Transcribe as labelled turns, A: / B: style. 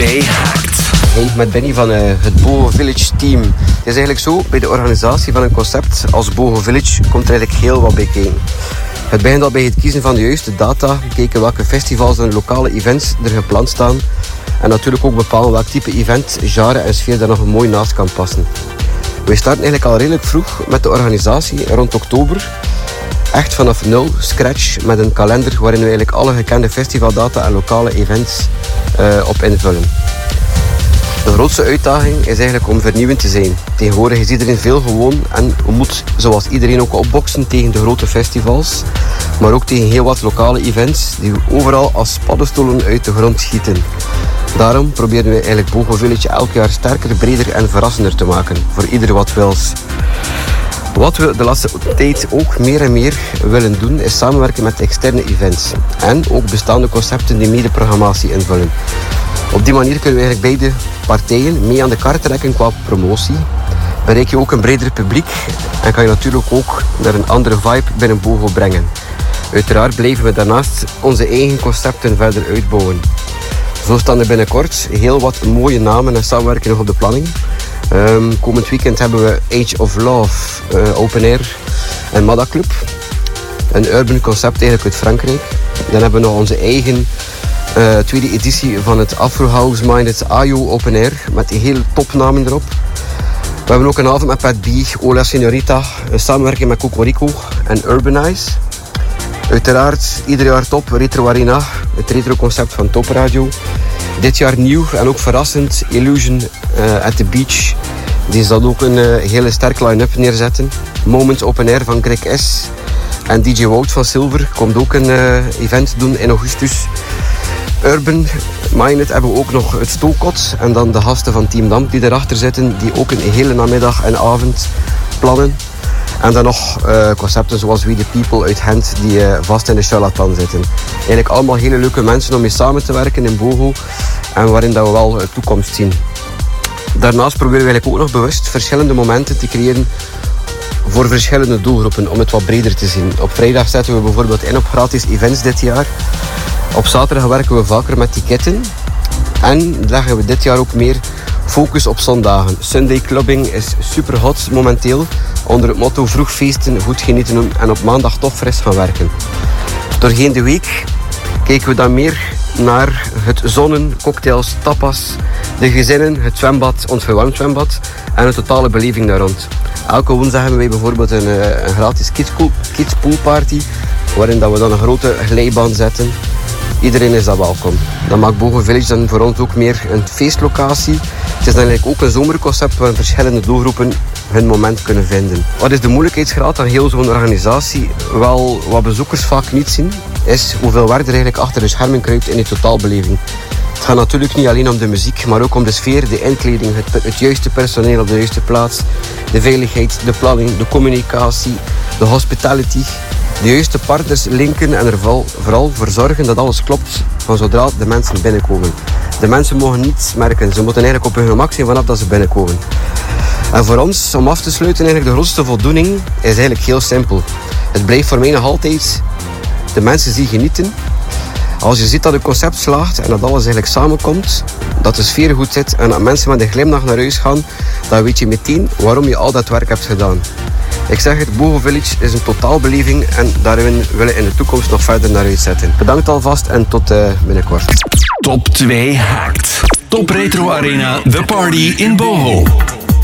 A: 2 Hacked.
B: Hey, met Benny van het Boho Village team. Het is eigenlijk zo, bij de organisatie van een concept als Boho Village komt er eigenlijk heel wat bij kijken. Het begint al bij het kiezen van de juiste data, kijken welke festivals en lokale events er gepland staan. En natuurlijk ook bepalen welk type event, genre en sfeer daar nog een mooi naast kan passen. We starten eigenlijk al redelijk vroeg met de organisatie, rond oktober. Echt vanaf nul, scratch, met een kalender waarin we eigenlijk alle gekende festivaldata en lokale events op invullen. De grootste uitdaging is eigenlijk om vernieuwend te zijn. Tegenwoordig is iedereen veel gewoon en moet zoals iedereen ook opboksen tegen de grote festivals. Maar ook tegen heel wat lokale events die overal als paddenstoelen uit de grond schieten. Daarom proberen we eigenlijk Boho Village elk jaar sterker, breder en verrassender te maken. Voor ieder wat wils. Wat we de laatste tijd ook meer en meer willen doen, is samenwerken met externe events. En ook bestaande concepten die mede-programmatie invullen. Op die manier kunnen we eigenlijk beide partijen mee aan de kar trekken qua promotie. Bereik je ook een breder publiek en kan je natuurlijk ook naar een andere vibe binnen Boho brengen. Uiteraard blijven we daarnaast onze eigen concepten verder uitbouwen. Zo staan er binnenkort heel wat mooie namen en samenwerkingen nog op de planning. Komend weekend hebben we Age of Love, Open Air en Mada Club. Een urban concept eigenlijk uit Frankrijk. Dan hebben we nog onze eigen tweede editie van het Afro House Minded Ayo Open Air met hele topnamen erop. We hebben ook een avond met Pat B, Ola Señorita, een samenwerking met Cocorico en Urbanize. Uiteraard ieder jaar top Retro Arena, het retro concept van Top Radio. Dit jaar nieuw en ook verrassend Illusion at the Beach. Die zal ook een hele sterke line-up neerzetten. Moments Open Air van Greg S. En DJ Wout van Silver komt ook een event doen in augustus. Urban Minded hebben we ook nog het Stookot. En dan de gasten van Team Damp die erachter zitten. Die ook een hele namiddag en avond plannen. En dan nog concepten zoals We The People uit Gent die vast in de charlatan zitten. Eigenlijk allemaal hele leuke mensen om mee samen te werken in Boho. En waarin dat we wel toekomst zien. Daarnaast proberen we eigenlijk ook nog bewust verschillende momenten te creëren voor verschillende doelgroepen, om het wat breder te zien. Op vrijdag zetten we bijvoorbeeld in op gratis events dit jaar. Op zaterdag werken we vaker met ticketten. En leggen we dit jaar ook meer focus op zondagen. Sunday clubbing is super hot momenteel. Onder het motto vroeg feesten, goed genieten en op maandag toch fris gaan werken. Doorheen de week kijken we dan meer naar het zonnen, cocktails, tapas, de gezinnen, het zwembad, ons verwarmd zwembad en een totale beleving daar rond. Elke woensdag hebben wij bijvoorbeeld een gratis kids poolparty, waarin dat we dan een grote glijbaan zetten. Iedereen is dan welkom. Dat maakt Boho Village dan voor ons ook meer een feestlocatie. Het is dan eigenlijk ook een zomerconcept waar verschillende doelgroepen hun moment kunnen vinden. Wat is de moeilijkheidsgraad aan heel zo'n organisatie? Wel, wat bezoekers vaak niet zien, is hoeveel werk er eigenlijk achter de schermen kruipt in die totaalbeleving. Het gaat natuurlijk niet alleen om de muziek, maar ook om de sfeer, de inkleding, het juiste personeel op de juiste plaats, de veiligheid, de planning, de communicatie, de hospitality. De juiste partners linken en er vooral voor zorgen dat alles klopt van zodra de mensen binnenkomen. De mensen mogen niets merken, ze moeten eigenlijk op hun gemak zijn vanaf dat ze binnenkomen. En voor ons, om af te sluiten, eigenlijk de grootste voldoening is eigenlijk heel simpel. Het blijft voor mij nog altijd de mensen die genieten. Als je ziet dat het concept slaagt en dat alles eigenlijk samenkomt, dat de sfeer goed zit en dat mensen met een glimlach naar huis gaan, dan weet je meteen waarom je al dat werk hebt gedaan. Ik zeg het, Boho Village is een totaalbeleving en daarin willen we in de toekomst nog verder naar uitzetten. Bedankt alvast en tot binnenkort.
A: Top 2 Hacked. Top Retro Arena, The Party in Boho.